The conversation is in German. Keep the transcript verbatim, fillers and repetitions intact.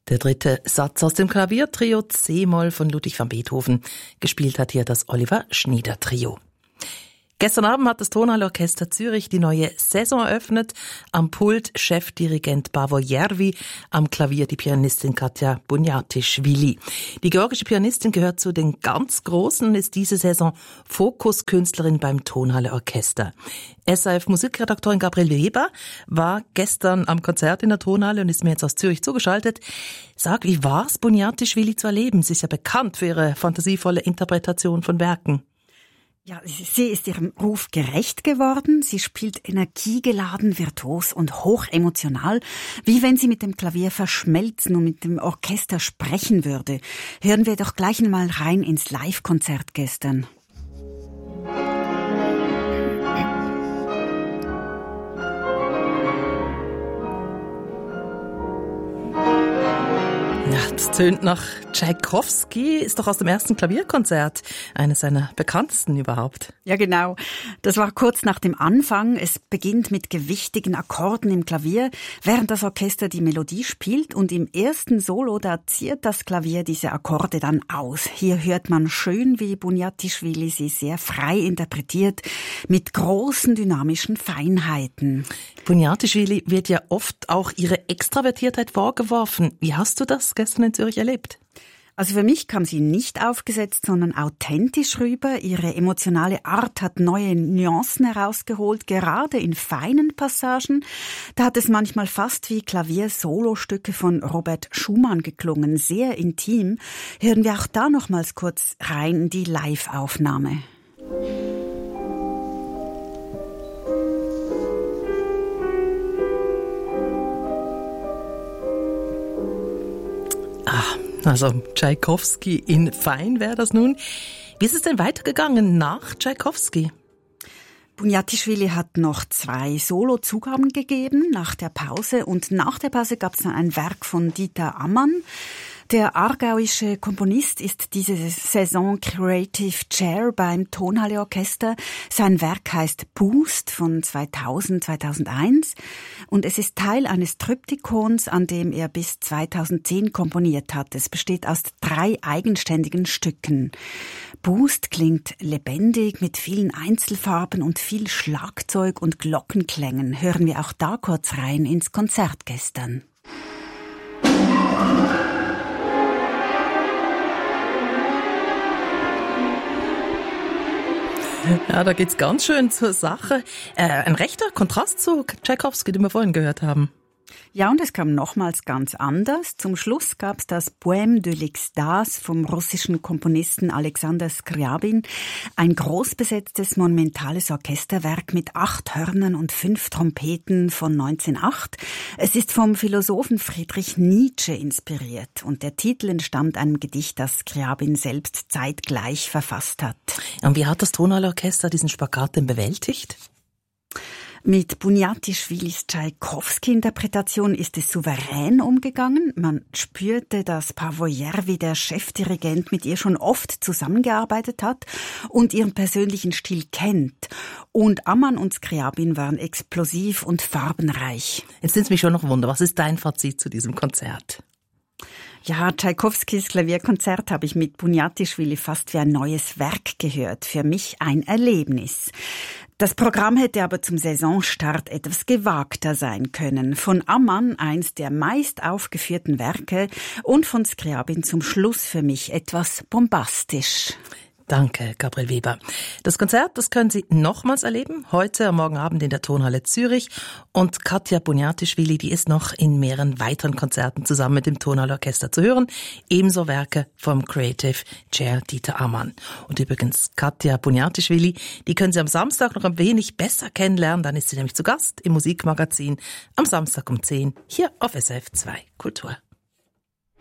Der dritte Satz aus dem Klaviertrio C-Moll von Ludwig van Beethoven. Gespielt hat hier das Oliver Schnieder Trio. Gestern Abend hat das Tonhalle-Orchester Zürich die neue Saison eröffnet. Am Pult Chefdirigent Bavo Järvi, am Klavier die Pianistin Katja Bunjatischvili. Die georgische Pianistin gehört zu den ganz Großen und ist diese Saison Fokuskünstlerin beim Tonhalle-Orchester. S A F-Musikredaktorin Gabriele Weber war gestern am Konzert in der Tonhalle und ist mir jetzt aus Zürich zugeschaltet. Sag, wie war's, Bunjatischvili zu erleben? Sie ist ja bekannt für ihre fantasievolle Interpretation von Werken. Ja, sie ist ihrem Ruf gerecht geworden. Sie spielt energiegeladen, virtuos und hochemotional, wie wenn sie mit dem Klavier verschmelzen und mit dem Orchester sprechen würde. Hören wir doch gleich einmal rein ins Live-Konzert gestern. Ja, das tönt nach Tschaikowski, ist doch aus dem ersten Klavierkonzert, eines seiner bekanntesten überhaupt. Ja, genau. Das war kurz nach dem Anfang. Es beginnt mit gewichtigen Akkorden im Klavier, während das Orchester die Melodie spielt, und im ersten Solo, da ziert das Klavier diese Akkorde dann aus. Hier hört man schön, wie Bunjatischvili sie sehr frei interpretiert, mit großen dynamischen Feinheiten. Bunjatischvili wird ja oft auch ihre Extravertiertheit vorgeworfen. Wie hast du das gestern in Zürich erlebt? Also für mich kam sie nicht aufgesetzt, sondern authentisch rüber. Ihre emotionale Art hat neue Nuancen herausgeholt, gerade in feinen Passagen. Da hat es manchmal fast wie Klavier-Solostücke von Robert Schumann geklungen, sehr intim. Hören wir auch da nochmals kurz rein in die Live-Aufnahme. Ah, also Tschaikowski in Fein wäre das nun. Wie ist es denn weitergegangen nach Tschaikowski? Bunjatischvili hat noch zwei Solo-Zugaben gegeben nach der Pause, und nach der Pause gab es dann ein Werk von Dieter Ammann. Der aargauische Komponist ist diese Saison Creative Chair beim Tonhalle Orchester. Sein Werk heißt Boost von zweitausend, zweitausendeins und es ist Teil eines Triptykons, an dem er bis zweitausendzehn komponiert hat. Es besteht aus drei eigenständigen Stücken. Boost klingt lebendig mit vielen Einzelfarben und viel Schlagzeug und Glockenklängen. Hören wir auch da kurz rein ins Konzert gestern. Ja, da geht's ganz schön zur Sache. Äh, ein rechter Kontrast zu Tschaikowski, den wir vorhin gehört haben. Ja, und es kam nochmals ganz anders. Zum Schluss gab's das Poème de l'Extase vom russischen Komponisten Alexander Skriabin, ein großbesetztes monumentales Orchesterwerk mit acht Hörnern und fünf Trompeten von neunzehnhundertacht. Es ist vom Philosophen Friedrich Nietzsche inspiriert und der Titel entstammt einem Gedicht, das Skriabin selbst zeitgleich verfasst hat. Und wie hat das Tonhalle-Orchester diesen Spagat denn bewältigt? Mit Bunjatischvilis Tschaikowski-Interpretation ist es souverän umgegangen. Man spürte, dass Bavo Järvi, der Chefdirigent, mit ihr schon oft zusammengearbeitet hat und ihren persönlichen Stil kennt. Und Ammann und Skriabin waren explosiv und farbenreich. Jetzt sind es mich schon noch Wunder. Was ist dein Fazit zu diesem Konzert? Ja, Tschaikowskis Klavierkonzert habe ich mit Bunjatischvili fast wie ein neues Werk gehört. Für mich ein Erlebnis. Das Programm hätte aber zum Saisonstart etwas gewagter sein können. Von Ammann eins der meist aufgeführten Werke und von Skriabin zum Schluss für mich etwas bombastisch. Danke, Gabriele Weber. Das Konzert, das können Sie nochmals erleben, heute am Morgen Abend in der Tonhalle Zürich. Und Katja Bunjatischvili, die ist noch in mehreren weiteren Konzerten zusammen mit dem Tonhalle Orchester zu hören. Ebenso Werke vom Creative Chair Dieter Ammann. Und übrigens, Katja Bunjatischvili, die können Sie am Samstag noch ein wenig besser kennenlernen. Dann ist sie nämlich zu Gast im Musikmagazin am Samstag um zehn hier auf S R F zwei Kultur.